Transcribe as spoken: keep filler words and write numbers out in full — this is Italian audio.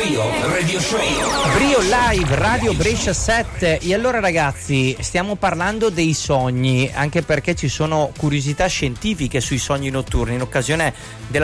Brio Radio Show. Brio Live Radio Brescia sette. E allora ragazzi, stiamo parlando dei sogni, anche perché ci sono curiosità scientifiche sui sogni notturni in occasione della